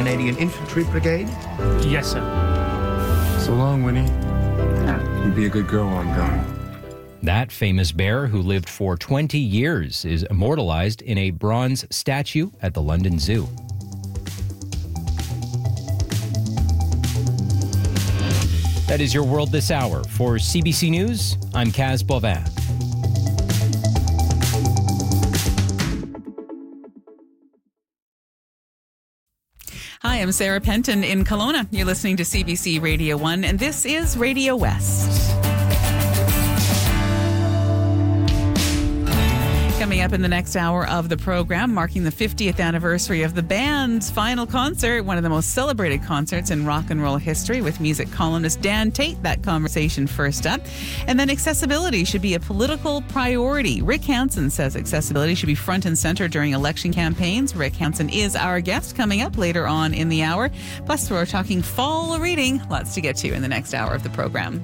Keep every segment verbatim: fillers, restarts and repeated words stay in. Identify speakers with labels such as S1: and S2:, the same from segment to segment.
S1: Canadian Infantry Brigade?
S2: Yes, sir.
S3: So long, Winnie. You be a good girl while I'm gone.
S4: That famous bear, who lived for twenty years, is immortalized in a bronze statue at the London Zoo. That is your world this hour. For C B C News, I'm Kaz Bovin.
S5: Hi, I'm Sarah Penton in Kelowna. You're listening to C B C Radio one, and this is Radio West. Coming up in the next hour of the program, marking the fiftieth anniversary of the band's final concert, one of the most celebrated concerts in rock and roll history, with music columnist Dan Tate. That conversation first up. And then accessibility should be a political priority. Rick Hansen says accessibility should be front and center during election campaigns. Rick Hansen is our guest coming up later on in the hour. Plus, we're talking fall reading. Lots to get to in the next hour of the program.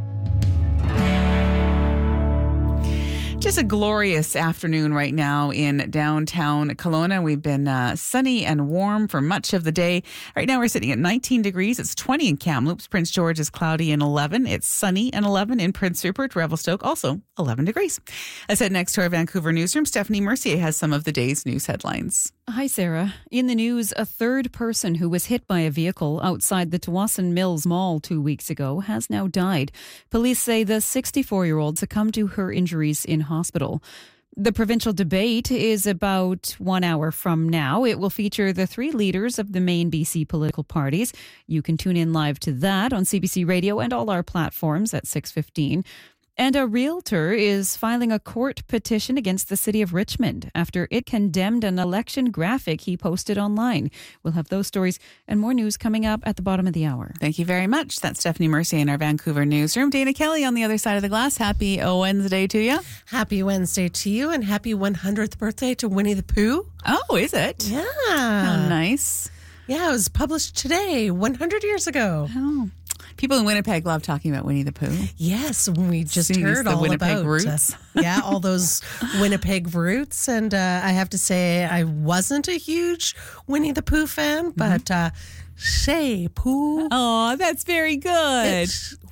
S5: Just a glorious afternoon right now in downtown Kelowna. We've been uh, sunny and warm for much of the day. Right now we're sitting at nineteen degrees. It's twenty in Kamloops. Prince George is cloudy and eleven. It's sunny and eleven in Prince Rupert. Revelstoke also eleven degrees. I said next to our Vancouver newsroom, Stephanie Mercier has some of the day's news headlines.
S6: Hi, Sarah. In the news, a third person who was hit by a vehicle outside the Tsawwassen Mills Mall two weeks ago has now died. Police say the sixty-four-year-old succumbed to her injuries in hospital. The provincial debate is about one hour from now. It will feature the three leaders of the main B C political parties. You can tune in live to that on C B C Radio and all our platforms at six fifteen. And a realtor is filing a court petition against the city of Richmond after it condemned an election graphic he posted online. We'll have those stories and more news coming up at the bottom of the hour.
S5: Thank you very much. That's Stephanie Mercier in our Vancouver newsroom. Dana Kelly on the other side of the glass. Happy Wednesday to you.
S7: Happy Wednesday to you, and happy one hundredth birthday to Winnie the Pooh.
S5: Oh, is it?
S7: Yeah.
S5: How nice.
S7: Yeah, it was published today, one hundred years ago.
S5: Oh. People in Winnipeg love talking about Winnie the Pooh.
S7: Yes, we just
S5: Seeing
S7: heard
S5: the
S7: all
S5: Winnipeg
S7: about
S5: roots.
S7: Uh, yeah, all those Winnipeg roots. And uh, I have to say, I wasn't a huge Winnie the Pooh fan, but mm-hmm. uh, Shay Pooh.
S5: Oh, that's very good.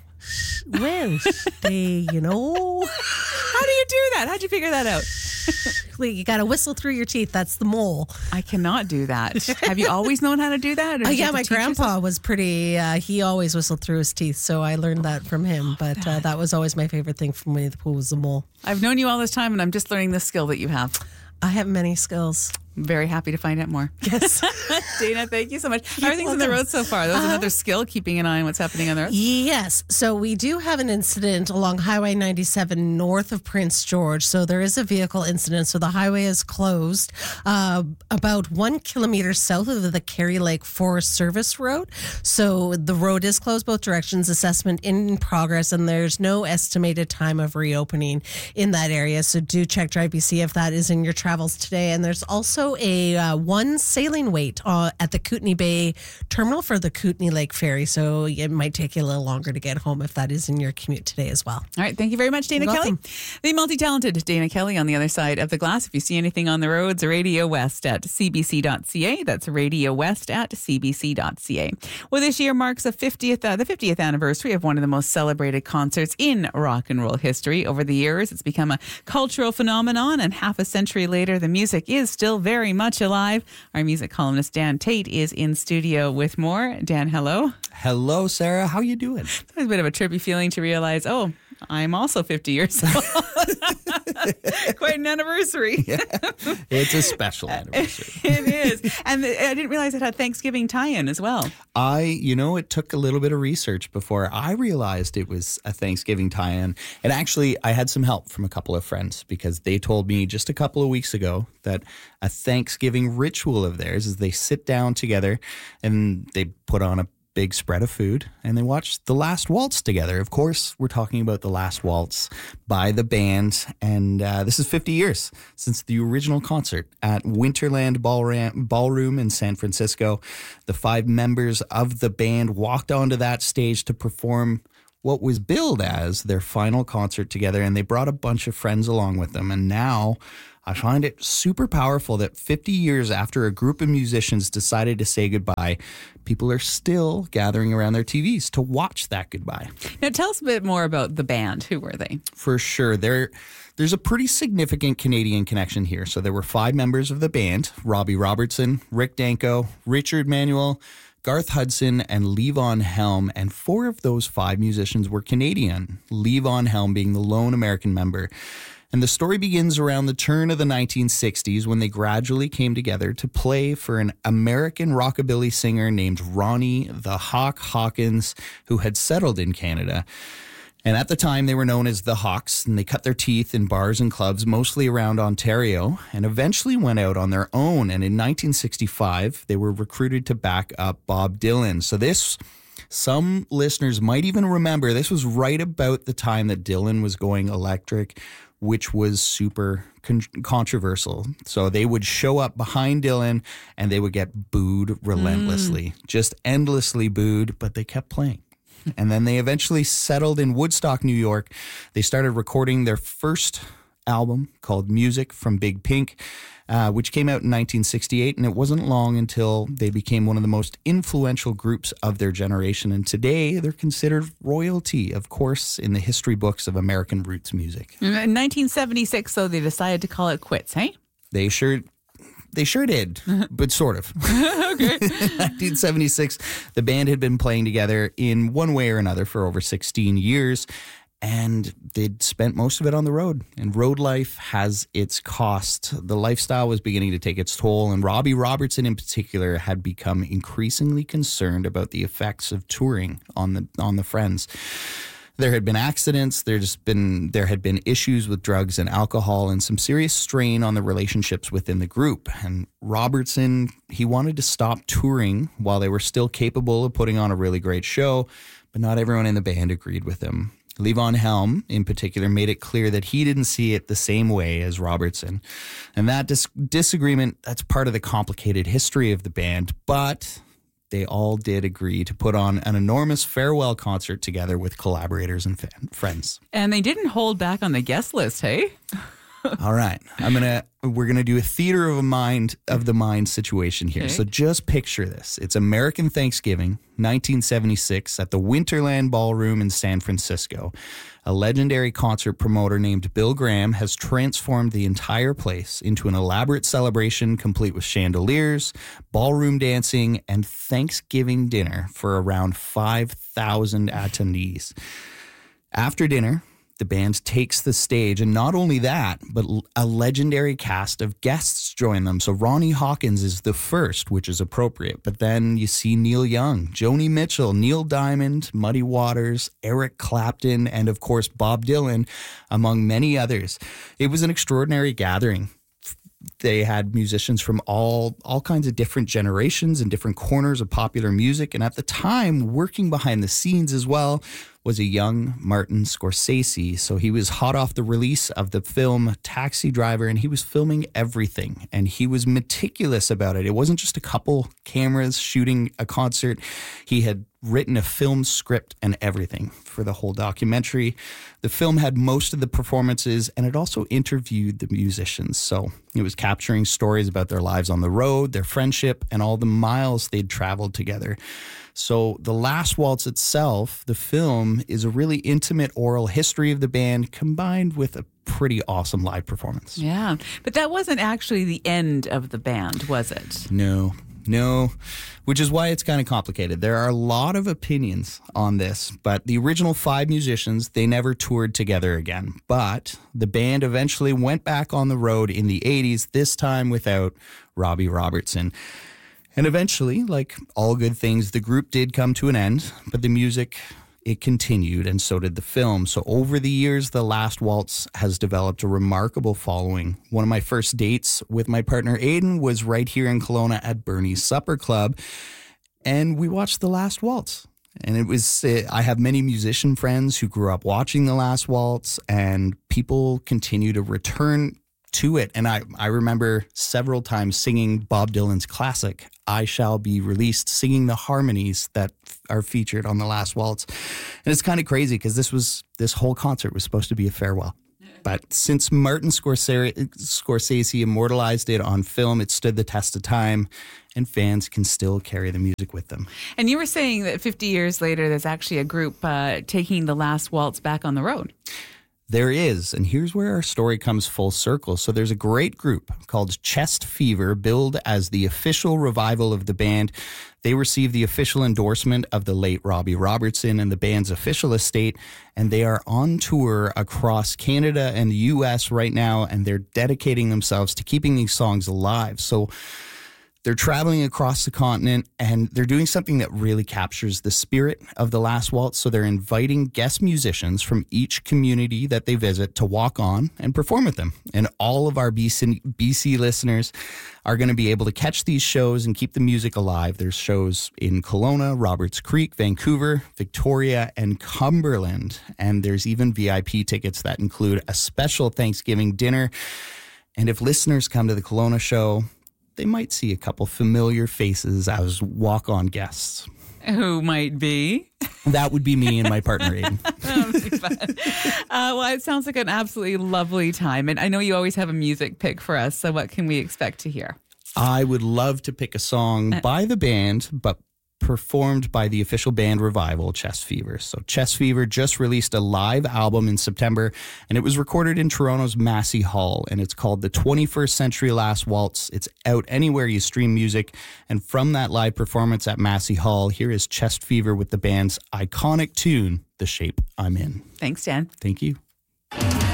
S7: Wednesday, you know.
S5: How do you do that? How'd you figure that out?
S7: You got to whistle through your teeth. That's the mole.
S5: I cannot do that. Have you always known how to do that?
S7: Uh, yeah, my grandpa yourself? was pretty, uh, he always whistled through his teeth, so I learned that from him. But uh, that was always my favorite thing from Winnie the Pooh was the mole.
S5: I've known you all this time, and I'm just learning this skill that you have.
S7: I have many skills.
S5: I'm very happy to find out more.
S7: Yes.
S5: Dana, thank you so much. How are things on the road so far? That was uh, another skill, keeping an eye on what's happening on the road?
S7: Yes. So we do have an incident along Highway ninety-seven north of Prince George. So there is a vehicle incident. So the highway is closed uh, about one kilometer south of the Carey Lake Forest Service Road. So the road is closed both directions, assessment in progress, and there's no estimated time of reopening in that area. So do check Drive B C if that is in your travels today. And there's also a uh, one sailing wait uh, at the Kootenay Bay terminal for the Kootenay Lake Ferry. So it might take you a little longer to get home if that is in your commute today as well.
S5: All right. Thank you very much, Dana
S7: You're
S5: Kelly.
S7: welcome.
S5: The multi-talented Dana Kelly on the other side of the glass. If you see anything on the roads, Radio West at c b c dot c a. That's Radio West at c b c dot c a. Well, this year marks the fiftieth, uh, the fiftieth anniversary of one of the most celebrated concerts in rock and roll history. Over the years, it's become a cultural phenomenon, and half a century later, the music is still very much alive. Our music columnist Dan Tate is in studio with more. Dan, hello.
S8: Hello, Sarah. How you doing?
S5: It's a bit of a trippy feeling to realize, oh, I'm also fifty years old. Quite an anniversary.
S8: Yeah. It's a special anniversary.
S5: It is. And I didn't realize it had Thanksgiving tie-in as well.
S8: I, you know, it took a little bit of research before I realized it was a Thanksgiving tie-in. And actually, I had some help from a couple of friends because they told me just a couple of weeks ago that a Thanksgiving ritual of theirs is they sit down together and they put on a big spread of food, and they watched The Last Waltz together. Of course, we're talking about The Last Waltz by the band, and uh, this is fifty years since the original concert at Winterland Ballram- Ballroom in San Francisco. The five members of the band walked onto that stage to perform what was billed as their final concert together, and they brought a bunch of friends along with them. And now I find it super powerful that fifty years after a group of musicians decided to say goodbye, people are still gathering around their T Vs to watch that goodbye.
S5: Now, tell us a bit more about the band. Who were they?
S8: For sure. There, there's a pretty significant Canadian connection here. So there were five members of the band: Robbie Robertson, Rick Danko, Richard Manuel, Garth Hudson, and Levon Helm. And four of those five musicians were Canadian, Levon Helm being the lone American member. And the story begins around the turn of the nineteen sixties when they gradually came together to play for an American rockabilly singer named Ronnie the Hawk Hawkins, who had settled in Canada. And at the time, they were known as the Hawks, and they cut their teeth in bars and clubs, mostly around Ontario, and eventually went out on their own. And in nineteen sixty-five, they were recruited to back up Bob Dylan. So this, some listeners might even remember, this was right about the time that Dylan was going electric, which was super con- controversial. So they would show up behind Dylan and they would get booed relentlessly, mm. just endlessly booed, but they kept playing. And then they eventually settled in Woodstock, New York. They started recording their first album called Music from Big Pink, uh, which came out in nineteen sixty-eight. And it wasn't long until they became one of the most influential groups of their generation. And today they're considered royalty, of course, in the history books of American roots music.
S5: In nineteen seventy-six, though, they decided to call it quits, hey?
S8: They sure... They sure did, but sort of.
S5: Okay.
S8: In nineteen seventy-six, the band had been playing together in one way or another for over sixteen years, and they'd spent most of it on the road. And road life has its cost. The lifestyle was beginning to take its toll, and Robbie Robertson in particular had become increasingly concerned about the effects of touring on the on the friends. There had been accidents, there's been there had been issues with drugs and alcohol, and some serious strain on the relationships within the group. And Robertson, he wanted to stop touring while they were still capable of putting on a really great show, but not everyone in the band agreed with him. Levon Helm, in particular, made it clear that he didn't see it the same way as Robertson. And that dis- disagreement, that's part of the complicated history of the band, but they all did agree to put on an enormous farewell concert together with collaborators and fan- friends.
S5: And they didn't hold back on the guest list, hey?
S8: All right. I'm going to we're going to do a theater of a mind of the mind situation here. Okay. So just picture this. It's American Thanksgiving, nineteen seventy-six, at the Winterland Ballroom in San Francisco. A legendary concert promoter named Bill Graham has transformed the entire place into an elaborate celebration complete with chandeliers, ballroom dancing, and Thanksgiving dinner for around five thousand attendees. After dinner, the band takes the stage, and not only that, but a legendary cast of guests join them. So Ronnie Hawkins is the first, which is appropriate. But then you see Neil Young, Joni Mitchell, Neil Diamond, Muddy Waters, Eric Clapton, and of course Bob Dylan, among many others. It was an extraordinary gathering. They had musicians from all all kinds of different generations and different corners of popular music. And at the time, working behind the scenes as well was a young Martin Scorsese. So he was hot off the release of the film Taxi Driver, and he was filming everything. And he was meticulous about it. It wasn't just a couple cameras shooting a concert. He had written a film script and everything for the whole documentary. The film had most of the performances, and it also interviewed the musicians. So it was capturing stories about their lives on the road, their friendship, and all the miles they'd traveled together. So The Last Waltz itself, the film, is a really intimate oral history of the band combined with a pretty awesome live performance.
S5: Yeah, but that wasn't actually the end of the band, was it?
S8: No. No, which is why it's kind of complicated. There are a lot of opinions on this, but the original five musicians, they never toured together again. But the band eventually went back on the road in the eighties, this time without Robbie Robertson. And eventually, like all good things, the group did come to an end, but the music, it continued, and so did the film. So over the years, The Last Waltz has developed a remarkable following. One of my first dates with my partner Aiden was right here in Kelowna at Bernie's Supper Club, and we watched The Last Waltz. And it was, I have many musician friends who grew up watching The Last Waltz, and people continue to return to it. And I, I remember several times singing Bob Dylan's classic, I Shall Be Released, singing the harmonies that are featured on The Last Waltz. And it's kind of crazy because this was this whole concert was supposed to be a farewell. But since Martin Scorsese, Scorsese immortalized it on film, it stood the test of time, and fans can still carry the music with them.
S5: And you were saying that fifty years later, there's actually a group uh, taking The Last Waltz back on the road.
S8: There is, and here's where our story comes full circle. So there's a great group called Chest Fever, billed as the official revival of the band. They received the official endorsement of the late Robbie Robertson and the band's official estate, and they are on tour across Canada and the U S right now, and they're dedicating themselves to keeping these songs alive. So they're traveling across the continent, and they're doing something that really captures the spirit of The Last Waltz. So they're inviting guest musicians from each community that they visit to walk on and perform with them. And all of our B C, B C listeners are going to be able to catch these shows and keep the music alive. There's shows in Kelowna, Roberts Creek, Vancouver, Victoria, and Cumberland. And there's even V I P tickets that include a special Thanksgiving dinner. And if listeners come to the Kelowna show, they might see a couple familiar faces as walk-on guests.
S5: Who might be?
S8: That would be me and my partner, Aiden.
S5: That would be fun. Uh, well, it sounds like an absolutely lovely time. And I know you always have a music pick for us. So what can we expect to hear?
S8: I would love to pick a song by the band, but performed by the official band revival, Chest Fever. So Chest Fever just released a live album in September, and it was recorded in Toronto's Massey Hall, and it's called The twenty-first Century Last Waltz. It's out anywhere you stream music, and from that live performance at Massey Hall, here is Chest Fever with the band's iconic tune, The Shape I'm In.
S5: Thanks, Dan.
S8: Thank you.